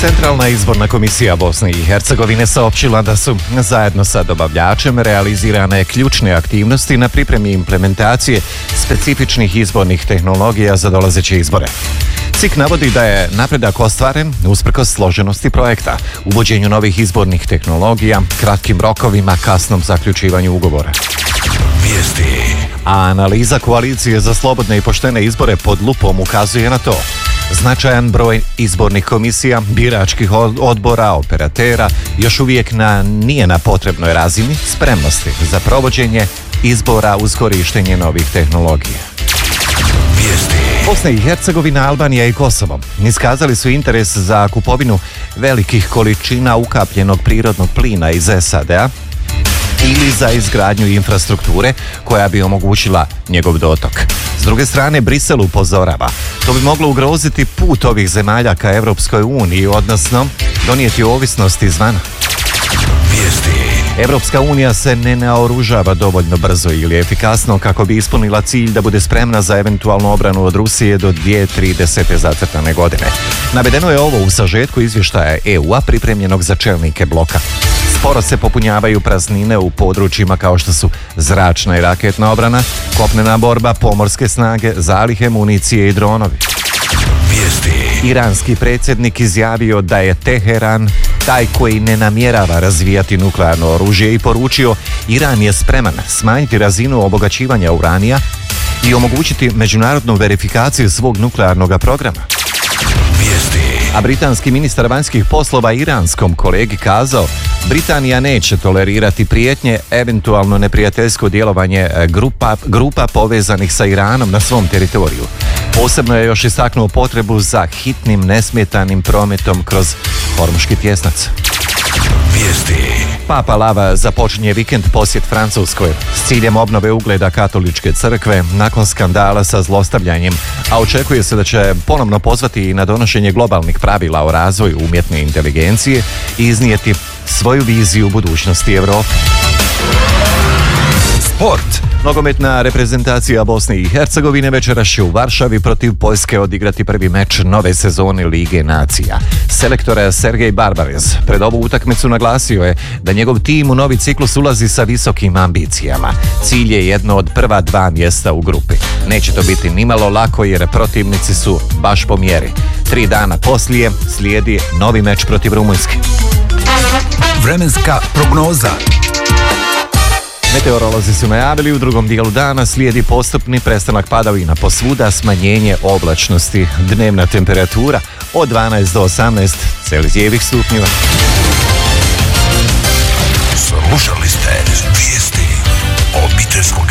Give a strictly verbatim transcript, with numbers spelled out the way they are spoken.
Centralna izborna komisija Bosne i Hercegovine saopćila da su zajedno sa dobavljačem realizirane ključne aktivnosti na pripremi implementacije specifičnih izbornih tehnologija za dolazeće izbore. C I K navodi da je napredak ostvaren usprkos složenosti projekta, uvođenju novih izbornih tehnologija, kratkim rokovima, kasnom zaključivanju ugovora. Vijesti. A analiza koalicije za slobodne i poštene izbore pod lupom ukazuje na to. Značajan broj izbornih komisija, biračkih odbora, operatera još uvijek na, nije na potrebnoj razini spremnosti za provođenje izbora uz korištenje novih tehnologija. Vijesti. Bosna i Hercegovina, Albanija i Kosovo iskazali su interes za kupovinu velikih količina ukapljenog prirodnog plina iz S A D-a ili za izgradnju infrastrukture koja bi omogućila njegov dotok. S druge strane, Brisel upozorava, to bi moglo ugroziti put ovih zemalja ka Evropskoj uniji, odnosno donijeti ovisnost izvana. Vijesti. Evropska unija se ne naoružava dovoljno brzo ili efikasno kako bi ispunila cilj da bude spremna za eventualnu obranu od Rusije do dvije tisuće tridesete zacrtane godine. Navedeno je ovo u sažetku izvještaja E U-a pripremljenog za čelnike bloka. Sporo se popunjavaju praznine u područjima kao što su zračna i raketna obrana, kopnena borba, pomorske snage, zalihe municije i dronovi. Vijesti. Iranski predsjednik izjavio da je Teheran taj koji ne namjerava razvijati nuklearno oružje i poručio Iran je spreman smanjiti razinu obogaćivanja uranija i omogućiti međunarodnu verifikaciju svog nuklearnog programa. Vijesti. A britanski ministar vanjskih poslova iranskom kolegi kazao Britanija neće tolerirati prijetnje, eventualno neprijateljsko djelovanje grupa, grupa povezanih sa Iranom na svom teritoriju. Posebno je još istaknuo potrebu za hitnim nesmetanim prometom kroz Hormuški tjesnac. Vijesti. Papa Lava započinje vikend posjet Francuskoj s ciljem obnove ugleda katoličke crkve nakon skandala sa zlostavljanjem, a očekuje se da će ponovno pozvati i na donošenje globalnih pravila o razvoju umjetne inteligencije i iznijeti svoju viziju budućnosti Europe. Sport. Nogometna reprezentacija Bosne i Hercegovine večeras će u Varšavi protiv Poljske odigrati prvi meč nove sezone Lige nacija. Selektor Sergej Barbarez pred ovu utakmicu naglasio je da njegov tim u novi ciklus ulazi sa visokim ambicijama. Cilj je jedno od prva dva mjesta u grupi. Neće to biti nimalo lako jer protivnici su baš po mjeri. Tri dana poslije slijedi novi meč protiv Rumunjske. Vremenska prognoza. Meteorolozi su najavili u drugom dijelu dana slijedi postupni prestanak padavina posvuda, smanjenje oblačnosti, dnevna temperatura od dvanaest do osamnaest Celzijevih stupnjeva.